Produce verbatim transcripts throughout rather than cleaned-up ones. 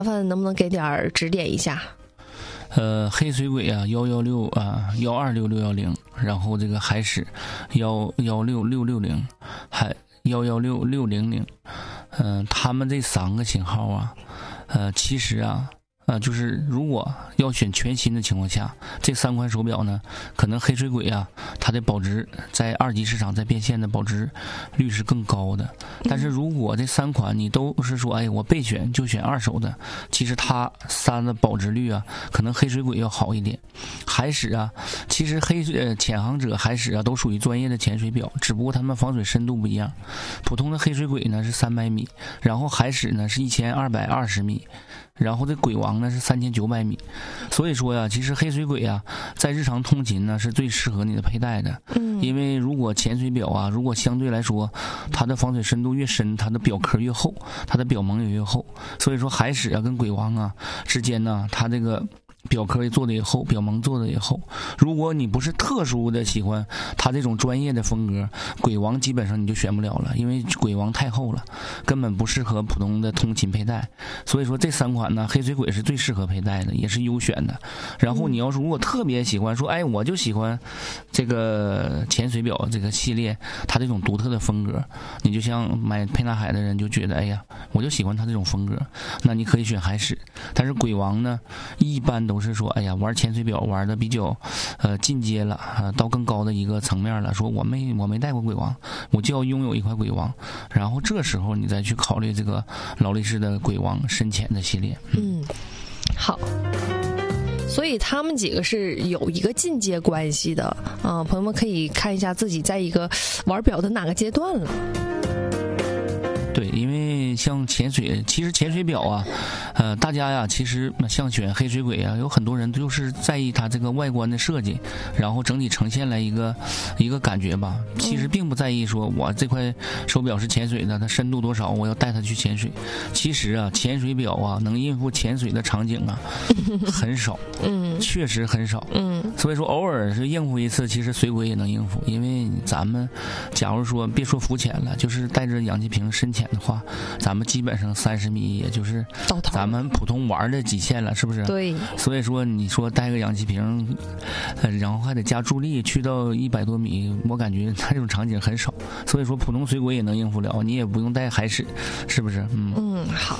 麻烦能不能给点指点一下？ 呃，黑水鬼啊，幺幺六啊，幺二六六幺零，然后这个海狮幺幺六六六零，还幺幺六六零零，嗯，他们这三个型号啊，呃，其实啊。呃，就是如果要选全新的情况下，这三款手表呢，可能黑水鬼啊，它的保值在二级市场在变现的保值率是更高的。但是如果这三款你都是说，哎，我备选就选二手的，其实它三的保值率啊，可能黑水鬼要好一点。海狮啊，其实黑水呃潜航者、海狮啊都属于专业的潜水表，只不过它们防水深度不一样。普通的黑水鬼呢是三百米，然后海狮呢是一千二百二十米。然后这鬼王呢是三千九百米，所以说呀，其实黑水鬼啊，在日常通勤呢是最适合你的佩戴的。嗯，因为如果潜水表啊，如果相对来说它的防水深度越深，它的表壳越厚，它的表蒙也越厚。所以说海狮啊跟鬼王啊之间呢，它这个表壳也做的也厚，表蒙做的也厚。如果你不是特殊的喜欢它这种专业的风格，鬼王基本上你就选不了了，因为鬼王太厚了，根本不适合普通的通勤佩戴。所以说这三款呢，黑水鬼是最适合佩戴的，也是优选的。然后你要是如果特别喜欢说，哎，我就喜欢这个潜水表这个系列，它这种独特的风格，你就像买沛纳海的人就觉得，哎呀，我就喜欢它这种风格，那你可以选海狮。但是鬼王呢，一般都是说，哎呀，玩潜水表玩的比较，呃，进阶了啊，到更高的一个层面了。说我没我没戴过鬼王，我就要拥有一块鬼王。然后这时候你再去考虑这个劳力士的鬼王深潜的系列。 嗯，好。所以他们几个是有一个进阶关系的啊，朋友们可以看一下自己在一个玩表的哪个阶段了。 对，因为像潜水，其实潜水表啊，呃，大家呀，其实像选黑水鬼啊，有很多人就是在意它这个外观的设计，然后整体呈现来一个一个感觉吧。其实并不在意说我这块手表是潜水的，它深度多少，我要带它去潜水。其实啊，潜水表啊，能应付潜水的场景啊，很少，嗯，确实很少，嗯。所以说偶尔是应付一次，其实水鬼也能应付，因为咱们假如说别说浮潜了，就是带着氧气瓶深潜的话，咱们基本上三十米也就是咱们普通玩的极限了，是不是？ 对。 所以说你说带个氧气瓶，呃，然后还得加助力去到一百多米，我感觉它这种场景很少。所以说普通水鬼也能应付了，你也不用带海狮，是不是？嗯嗯，好。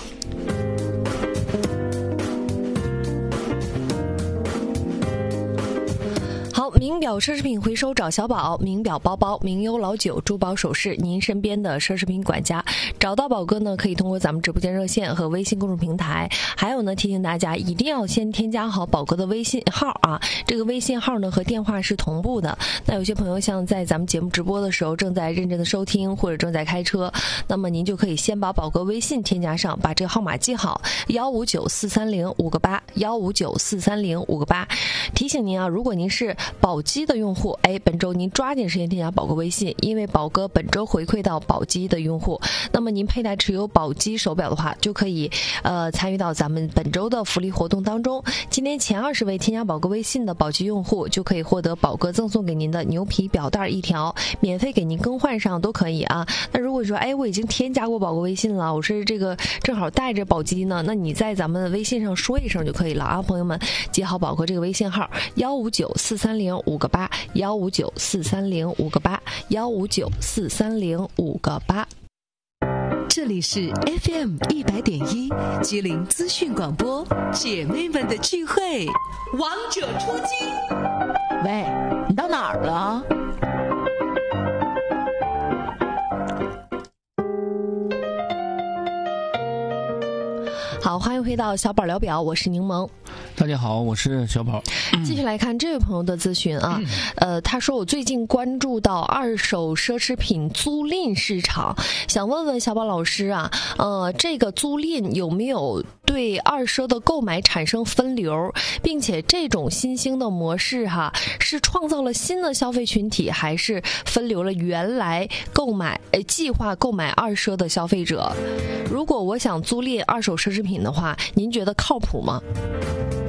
名表奢侈品回收找小宝，名表包包、名优老酒、珠宝首饰，您身边的奢侈品管家。找到宝哥呢，可以通过咱们直播间热线和微信公众平台。还有呢，提醒大家一定要先添加好宝哥的微信号啊，这个微信号呢和电话是同步的。那有些朋友像在咱们节目直播的时候正在认真的收听，或者正在开车，那么您就可以先把宝哥微信添加上，把这个号码记好，幺五九四三零五个八，幺五九四三零五个八。提醒您啊，如果您是宝鸡的用户，哎，本周您抓紧时间添加宝哥微信，因为宝哥本周回馈到宝鸡的用户，那么您佩戴持有宝鸡手表的话，就可以呃参与到咱们本周的福利活动当中。今天前二十位添加宝哥微信的宝鸡用户，就可以获得宝哥赠送给您的牛皮表带一条，免费给您更换上都可以啊。那如果说哎我已经添加过宝哥微信了，我是这个正好带着宝鸡呢，那你在咱们的微信上说一声就可以了啊，朋友们记好宝哥这个微信号幺五九四三零五个八，幺五九四三零五个八，幺五九四三零五个八。 这里是 F M 一百点一吉林资讯广播，姐妹们的聚会，王者出击。 喂，你到哪儿了？ 好，欢迎回到小宝聊表，我是柠檬。 大家好，我是小宝。 继续来看这位朋友的咨询啊，嗯、呃，他说我最近关注到二手奢侈品租赁市场，想问问小宝老师啊，呃，这个租赁有没有对二奢的购买产生分流，并且这种新兴的模式哈、啊，是创造了新的消费群体，还是分流了原来购买呃计划购买二奢的消费者？如果我想租赁二手奢侈品的话，您觉得靠谱吗？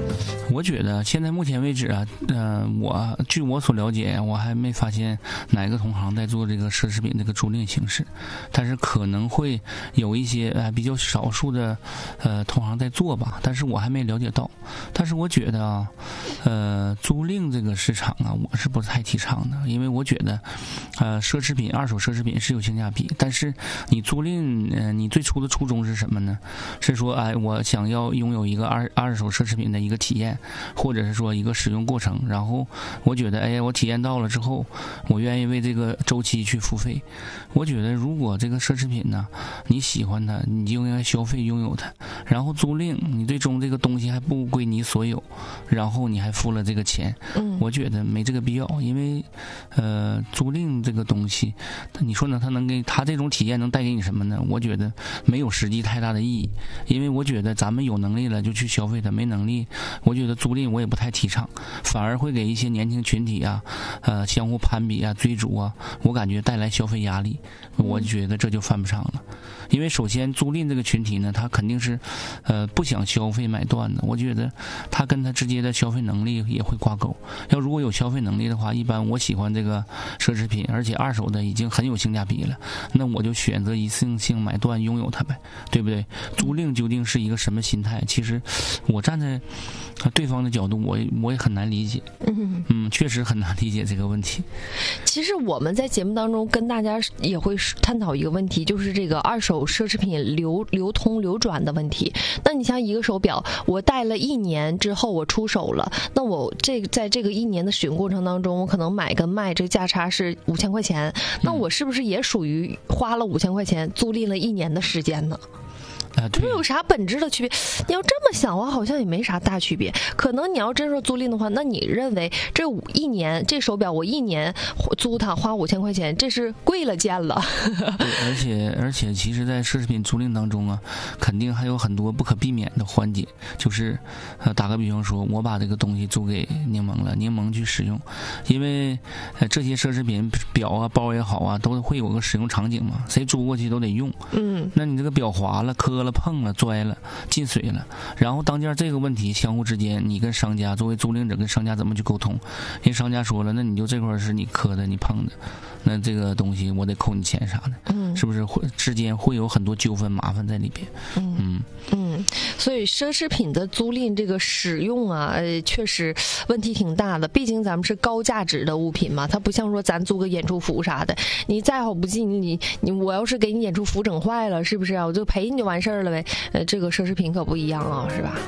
我觉得现在目前为止啊，呃，我据我所了解，我还没发现哪个同行在做这个奢侈品这个租赁形式，但是可能会有一些呃比较少数的呃同行在做吧，但是我还没了解到。但是我觉得啊，呃，租赁这个市场啊，我是不太提倡的，因为我觉得，呃，奢侈品、二手奢侈品是有性价比，但是你租赁，呃，你最初的初衷是什么呢？是说，哎，我想要拥有一个二二手奢侈品的一个体验。或者是说一个使用过程，然后我觉得哎我体验到了之后，我愿意为这个周期去付费。我觉得如果这个奢侈品呢你喜欢它，你就应该消费拥有它，然后租赁你最终这个东西还不归你所有，然后你还付了这个钱， 嗯， 我觉得没这个必要。因为呃租赁这个东西你说呢，它能给它这种体验能带给你什么呢？我觉得没有实际太大的意义。因为我觉得咱们有能力了就去消费它，没能力我觉得租赁我也不太提倡，反而会给一些年轻群体啊，呃，相互攀比啊、追逐啊，我感觉带来消费压力，我觉得这就犯不上了。因为首先租赁这个群体呢，他肯定是，呃，不想消费买断的。我觉得他跟他直接的消费能力也会挂钩。要如果有消费能力的话，一般我喜欢这个奢侈品，而且二手的已经很有性价比了，那我就选择一次性买断拥有它呗，对不对？租赁究竟是一个什么心态？其实我站在对方的角度，我我也很难理解。 嗯嗯，确实很难理解这个问题。 其实我们在节目当中跟大家也会探讨一个问题，就是这个二手奢侈品流流通流转的问题。那你像一个手表，我戴了一年之后我出手了，那我这在这个一年的使用过程当中，我可能买跟卖这个价差是五千块钱，那我是不是也属于花了五千块钱租赁了一年的时间呢？ 啊， 这有啥本质的区别？你要这么想的话，好像也没啥大区别。可能你要真说租赁的话，那你认为这五一年这手表我一年租它花五千块钱，这是贵了贱了。 对，而且而且，其实，在奢侈品租赁当中啊，肯定还有很多不可避免的环节，就是呃，打个比方说，我把这个东西租给柠檬了，柠檬去使用，因为呃这些奢侈品表啊、包也好啊，都会有个使用场景嘛，谁租过去都得用。 嗯， 那你这个表划了、磕了、碰了、拽了、进水了，然后当间这个问题相互之间，你跟商家作为租赁者跟商家怎么去沟通？人商家说了，那你就这块是你磕的、你碰的，那这个东西我得扣你钱啥的， 嗯， 是不是会之间会有很多纠纷麻烦在里边？ 嗯嗯嗯，所以奢侈品的租赁这个使用啊，呃，确实问题挺大的。毕竟咱们是高价值的物品嘛，它不像说咱租个演出服啥的，你再好不济，你你我要是给你演出服整坏了，是不是啊？我就赔你就完事儿了呗。呃，这个奢侈品可不一样啊，是吧？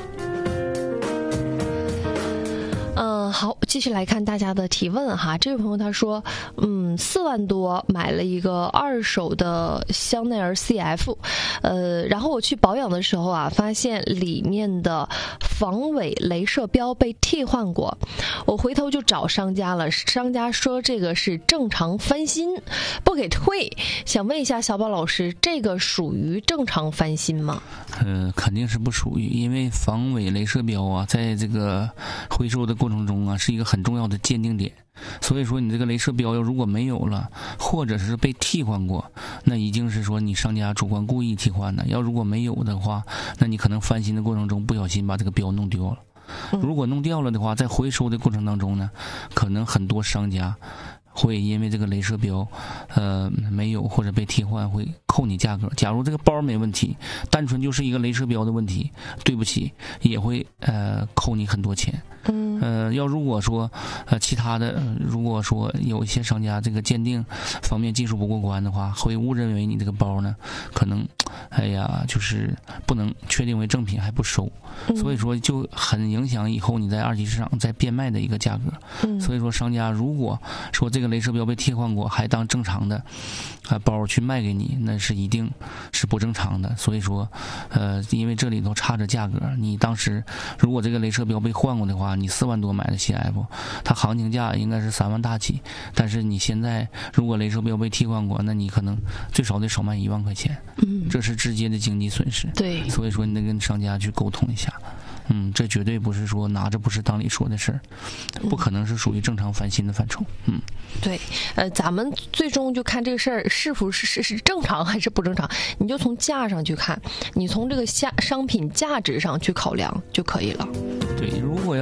嗯，好，继续来看大家的提问哈。这位朋友他说，嗯，四万多买了一个二手的香奈儿 C F， 呃，然后我去保养的时候啊，发现里面的防伪镭射标被替换过，我回头就找商家了，商家说这个是正常翻新，不给退。想问一下小宝老师，这个属于正常翻新吗？ 呃，肯定是不属于，因为防伪镭射标啊，在这个回收的过程中啊，是一个很重要的鉴定点。所以说，你这个镭射标要如果没有了，或者是被替换过，那一定是说你商家主观故意替换的。要如果没有的话，那你可能翻新的过程中不小心把这个标弄丢了。如果弄掉了的话，在回收的过程当中呢，可能很多商家会因为这个镭射标呃没有或者被替换，会扣你价格。假如这个包没问题，单纯就是一个镭射标的问题，对不起，也会呃扣你很多钱。 嗯， 呃，要如果说呃其他的、呃，如果说有一些商家这个鉴定方面技术不过关的话，会误认为你这个包呢，可能，哎呀，就是不能确定为正品还不收， 嗯、 所以说就很影响以后你在二级市场在变卖的一个价格。 嗯， 所以说商家如果说这个镭射标被替换过，还当正常的啊包去卖给你，那是一定是不正常的。所以说，呃，因为这里头差着价格，你当时如果这个镭射标被换过的话，你四万多买的 C F， 它行情价应该是三万大几，但是你现在如果镭射标被替换过，那你可能最少得少卖一万块钱， 嗯， 这是直接的经济损失。 对， 所以说你得跟商家去沟通一下。嗯，这绝对不是说拿着不是当理说的事儿，不可能是属于正常翻新的范畴。嗯， 对，呃，咱们最终就看这个事儿是否是是是正常还是不正常，你就从价上去看，你从这个价商品价值上去考量就可以了。 对，如果要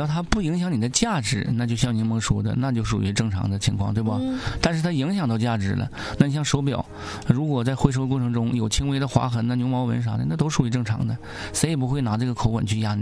要它不影响你的价值，那就像柠檬说的，那就属于正常的情况，对吧？嗯、但是它影响到价值了，那你像手表，如果在回收过程中有轻微的划痕、那牛毛纹啥的，那都属于正常的，谁也不会拿这个口吻去压你